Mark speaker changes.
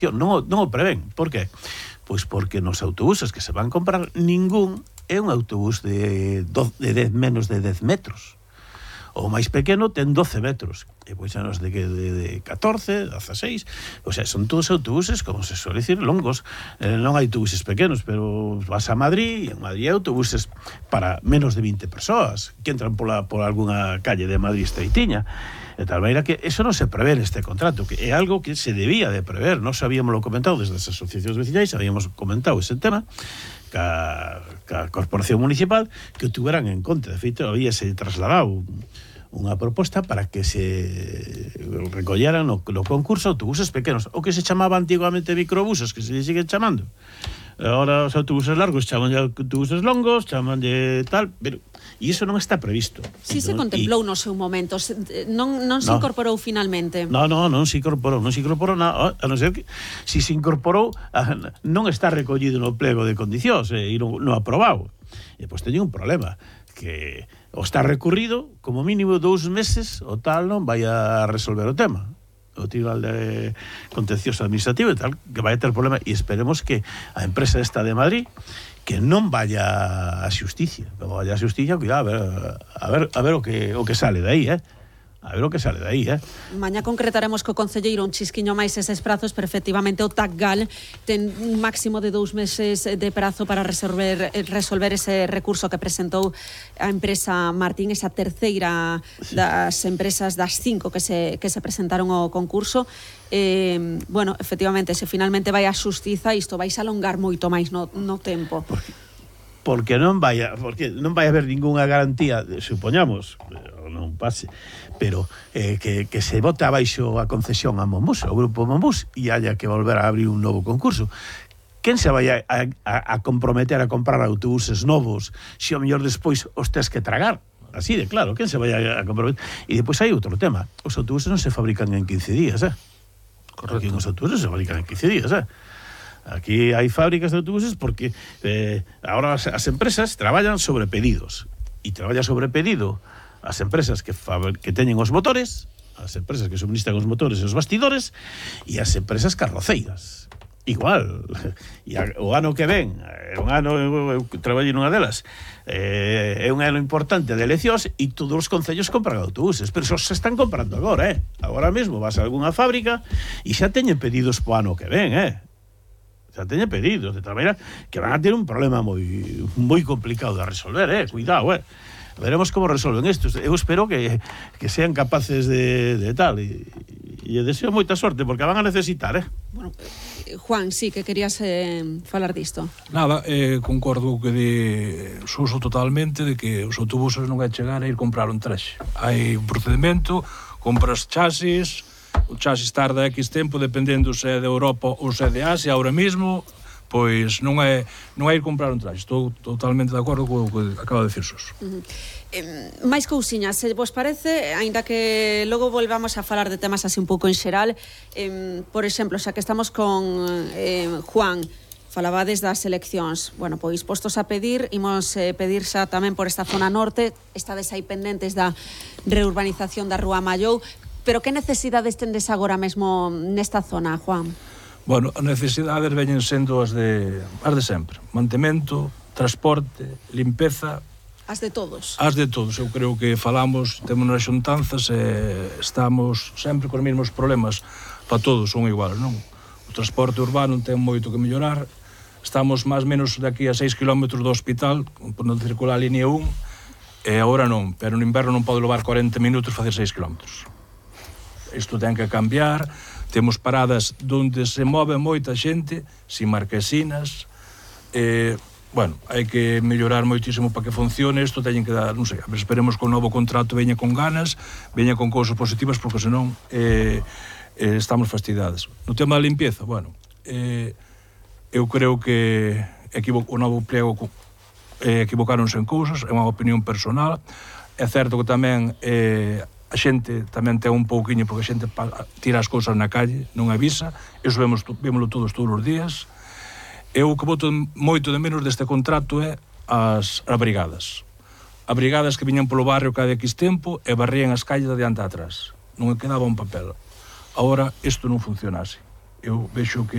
Speaker 1: non o prevén. Por que? Pois porque nos autobuses que se van comprar ningún é un autobús de menos de 10 metros. O máis pequeno ten 12 metros. E pois xa nos de 14, 16. O sea, son todos autobuses, como se suele decir, longos. Non hai autobuses pequenos, pero vas a Madrid, e en Madrid hai autobuses para menos de 20 persoas que entran por algunha calle de Madrid estreitiña. De tal maneira que eso non se prevé neste contrato, que é algo que se debía de prever. Nos habíamos comentado desde as asociacións veciñais, habíamos comentado ese tema, ca Corporación Municipal, que o tuveran en conta. De feito, habíase trasladado unha proposta para que se recolleran no concurso autobuses pequenos, o que se chamaba antiguamente microbuses, que se sigue chamando. Ahora os autobuses largos chaman de autobuses longos, chaman de tal, pero e iso non está previsto.
Speaker 2: Si se contemplou no seu momento, non se incorporou finalmente.
Speaker 1: Non se incorporou nada, a non ser que si se incorporou non está recollido no pliego de condicións e non aprobado. E pois teñen un problema, que o está recurrido, como mínimo 2 meses, o tal non vai a resolver o tema. O Tribunal de Contencioso Administrativo e tal, que vai a ter problema, e esperemos que a empresa esta de Madrid que non vaya a xusticia, cuidado, a ver o que sale de aí, a ver o que sale de aí,
Speaker 2: Mañá concretaremos co concelleiro un chisquiño máis eses prazos, pero efectivamente o TACGAL ten un máximo de 2 meses de prazo para resolver ese recurso que presentou a empresa Martín, esa terceira das empresas das 5 que se presentaron ao concurso. Bueno, efectivamente, se finalmente vai a xustiza, isto vai a alongar moito máis no tempo.
Speaker 1: Porque non vai a haber ningunha garantía, supoñamos, non pase, pero que se bote abaixo a concesión a Monbus, ao grupo Monbus, e haya que volver a abrir un novo concurso. Quen se vai a comprometer a comprar autobuses novos se ao mellor despois os tes que tragar? Así de claro, quen se vai a comprometer? E depois hai outro tema, os autobuses non se fabrican en 15 días, Correcto. Aquí os autobuses se fabrican en 15 días, Aquí hai fábricas de autobuses porque ahora as empresas traballan sobre pedidos, e traballa sobre pedido as empresas que teñen os motores, as empresas que suministran os motores e os bastidores, e as empresas carroceiras. Igual, e o ano que ven, eu traballei nunha delas, é un ano importante de eleccións e todos os concellos compran autobuses, pero se están comprando agora, agora mesmo vas a algunha fábrica e xa teñen pedidos po ano que ven, xa teñen pedidos, de tal maneira que van a ter un problema moi complicado de resolver, cuidado, veremos como resolven isto. Eu espero que sean capaces de tal, e deseo moita sorte, porque a van a necesitar,
Speaker 2: Bueno, Juan, sí, que querías falar disto.
Speaker 3: Nada, concordo que uso totalmente de que os autobuses non é chegar a ir comprar un traxe. Hai un procedimento, compras chasis, o chasis tarda X tempo, dependendo se é de Europa ou se é de Asia, ahora mismo, pois non é ir comprar un traxe. Estou totalmente de acordo co que acaba de decir Sos.
Speaker 2: Máis cousiñas, se vos parece, aínda que logo volvamos a falar de temas así un pouco en xeral, por exemplo, xa que estamos con Juan, falabades das eleccións. Bueno, pois postos a pedir, imos pedir xa tamén por esta zona norte, estades aí pendentes da reurbanización da Rúa Mallou, pero que necesidades tendes agora mesmo nesta zona, Juan?
Speaker 3: Bueno, as necesidades veñen sendo as de sempre. Mantemento, transporte, limpeza.
Speaker 2: As de todos.
Speaker 3: As de todos. Eu creo que falamos, temos nas xuntanzas e estamos sempre con os mesmos problemas. Para todos son iguales, non? O transporte urbano ten moito que mellorar. Estamos máis menos de aquí a 6 km do hospital, por non circular a línea 1, e agora non. Pero no inverno non pode levar 40 minutos facer 6 km. Isto ten que cambiar. Temos paradas onde se move moita xente, sin marquesinas. Bueno, hai que mellorar moitísimo para que funcione isto, teñen que dar, non sei, esperemos que o novo contrato veña con ganas, veña con cousas positivas, porque senón estamos fastidiados. No tema da limpieza, bueno, eu creo que o novo pliego equivocaronse en cousas, é unha opinión personal. É certo que tamén a xente tamén ten un pouquiño, porque a xente tira as cousas na calle, non avisa, iso vémoslo todos os días. Eu o que boto moito de menos deste contrato é as brigadas. As brigadas que viñan polo barrio cada X tempo e barrían as calles de adiante a atrás. Non quedaba un papel. Agora, isto non funciona así. Eu vexo que